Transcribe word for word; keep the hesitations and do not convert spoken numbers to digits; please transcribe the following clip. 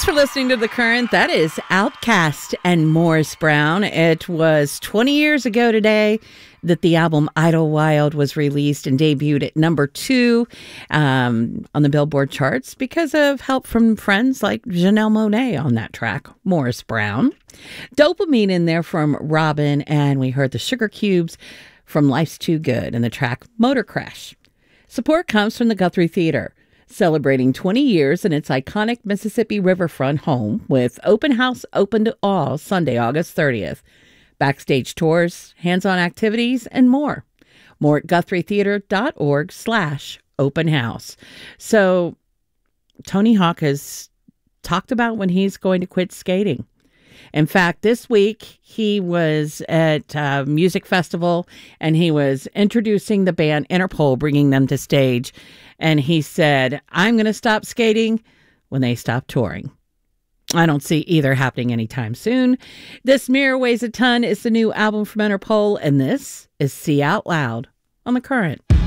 Thanks for listening to The Current. That is Outkast and Morris Brown. It was twenty years ago today that the album Idlewild was released and debuted at number two um, on the Billboard charts because of help from friends like Janelle Monáe on that track, Morris Brown. Dopamine in there from Robin, and we heard the Sugar Cubes from Life's Too Good and the track Motor Crash. Support comes from the Guthrie Theater, celebrating twenty years in its iconic Mississippi riverfront home with open house open to all Sunday, August thirtieth. Backstage tours, hands-on activities, and more. More at guthrietheater.org slash open house. So Tony Hawk has talked about when he's going to quit skating. In fact, this week he was at a music festival and he was introducing the band Interpol, bringing them to stage. And he said, I'm going to stop skating when they stop touring. I don't see either happening anytime soon. This Mirror Weighs a Ton is the new album from Interpol, and this is See Out Loud on The Current.